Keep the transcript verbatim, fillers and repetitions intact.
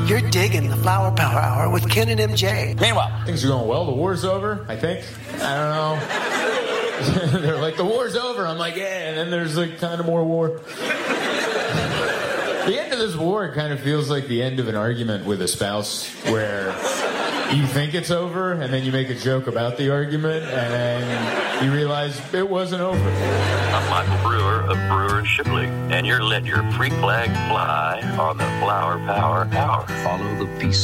You're digging the Flower Power Hour with Ken and M J. Meanwhile, things are going well. The war's over, I think. I don't know. They're like, the war's over. I'm like, yeah. And then there's like kind of more war. The end of this war kind of feels like the end of an argument with a spouse where you think it's over and then you make a joke about the argument and then you realize it wasn't over. I'm Michael Brewer of Brewer and Shipley, and you're letting your freak flag fly on the Flower Power Hour. Follow the peace